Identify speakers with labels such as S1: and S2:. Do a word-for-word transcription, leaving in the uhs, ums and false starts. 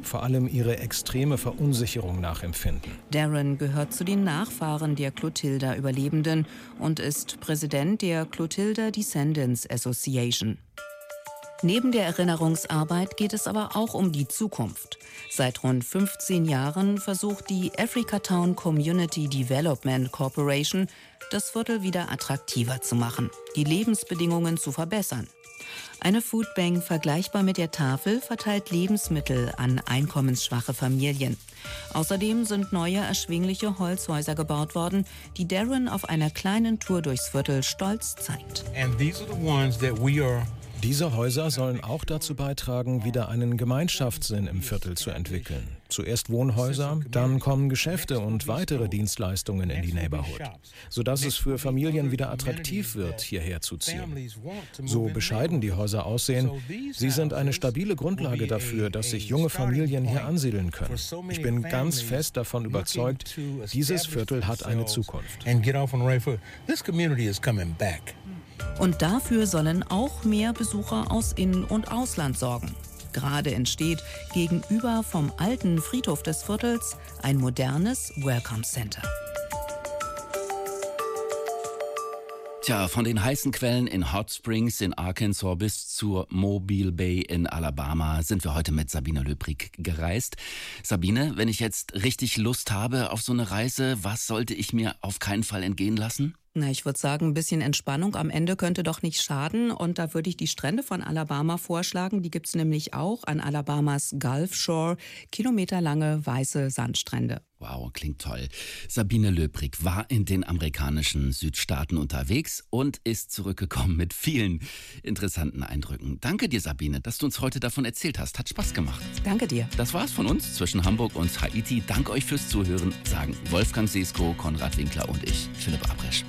S1: vor allem ihre extreme Verunsicherung nachempfinden.
S2: Darren gehört zu den Nachfahren der Clotilda-Überlebenden und ist Präsident der Clotilda Descendants Association. Neben der Erinnerungsarbeit geht es aber auch um die Zukunft. Seit rund fünfzehn Jahren versucht die Africatown Community Development Corporation, das Viertel wieder attraktiver zu machen, die Lebensbedingungen zu verbessern. Eine Foodbank vergleichbar mit der Tafel verteilt Lebensmittel an einkommensschwache Familien. Außerdem sind neue, erschwingliche Holzhäuser gebaut worden, die Darren auf einer kleinen Tour durchs Viertel stolz zeigt.
S3: And these are the ones that we are
S1: Diese Häuser sollen auch dazu beitragen, wieder einen Gemeinschaftssinn im Viertel zu entwickeln. Zuerst Wohnhäuser, dann kommen Geschäfte und weitere Dienstleistungen in die Neighborhood, sodass es für Familien wieder attraktiv wird, hierher zu ziehen. So bescheiden die Häuser aussehen, sie sind eine stabile Grundlage dafür, dass sich junge Familien hier ansiedeln können. Ich bin ganz fest davon überzeugt, dieses Viertel hat eine Zukunft.
S2: Und dafür sollen auch mehr Besucher aus In- und Ausland sorgen. Gerade entsteht gegenüber vom alten Friedhof des Viertels ein modernes Welcome Center.
S4: Tja, von den heißen Quellen in Hot Springs in Arkansas bis zur Mobile Bay in Alabama sind wir heute mit Sabine Löbrig gereist. Sabine, wenn ich jetzt richtig Lust habe auf so eine Reise, was sollte ich mir auf keinen Fall entgehen lassen?
S2: Na, ich würde sagen, ein bisschen Entspannung am Ende könnte doch nicht schaden. Und da würde ich die Strände von Alabama vorschlagen. Die gibt's nämlich auch an Alabamas Gulf Shore. Kilometerlange weiße Sandstrände.
S4: Wow, klingt toll. Sabine Löbrig war in den amerikanischen Südstaaten unterwegs und ist zurückgekommen mit vielen interessanten Eindrücken. Danke dir, Sabine, dass du uns heute davon erzählt hast. Hat Spaß gemacht.
S2: Danke dir.
S4: Das war's von uns zwischen Hamburg und Haiti. Danke euch fürs Zuhören, sagen Wolfgang Sesko, Konrad Winkler und ich, Philipp Apresch.